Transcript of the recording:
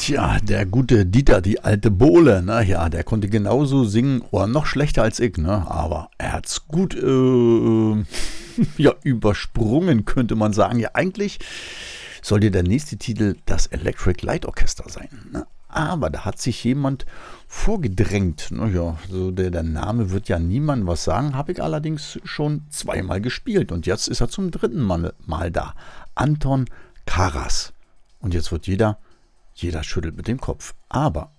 Tja, der gute Dieter, die alte Bohle, ne? Ja, der konnte genauso singen oder noch schlechter als ich, ne? Aber er hat's gut ja, übersprungen, könnte man sagen. Ja, eigentlich sollte der nächste Titel das Electric Light Orchestra sein, ne? Aber da hat sich jemand vorgedrängt. Naja, so der Name wird ja niemandem was sagen, habe ich allerdings schon zweimal gespielt und jetzt ist er zum dritten Mal da. Anton Karas. Und jetzt wird jeder schüttelt mit dem Kopf. Aber